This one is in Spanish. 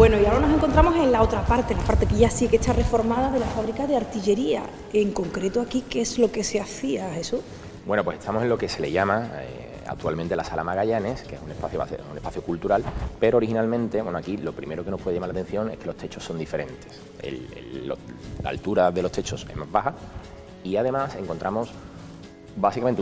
Bueno, y ahora nos encontramos en la otra parte, la parte que ya sí que está reformada de la fábrica de artillería. En concreto aquí, ¿qué es lo que se hacía, Jesús? Bueno, pues estamos en lo que se le llama actualmente la Sala Magallanes, que es un espacio cultural, pero originalmente, bueno, aquí lo primero que nos puede llamar la atención es que los techos son diferentes. La altura de los techos es más baja y además encontramos básicamente